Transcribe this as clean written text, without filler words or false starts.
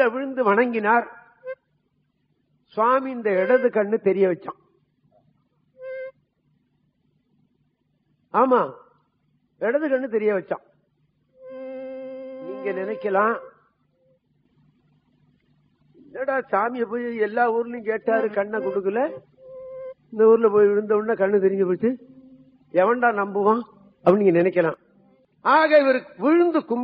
கீழே விழுந்து வணங்கினார். சுவாமி இந்த இடது கண்ணு தெரிய வச்சான். ஆமா, இடது கண்ணு தெரிய வச்சான். நீங்க நினைக்கலாம், என்னடா சாமியை போய் எல்லா ஊர்லயும் கேட்டாரு, கண்ணை கொடுக்கல, இந்த ஊர்ல போய் விழுந்த உடனே கண்ணு தெரிஞ்சு போச்சு, எவன்டா நம்புவான் அப்படின்னு நீங்க நினைக்கலாம். ஆக இவர் விழுந்து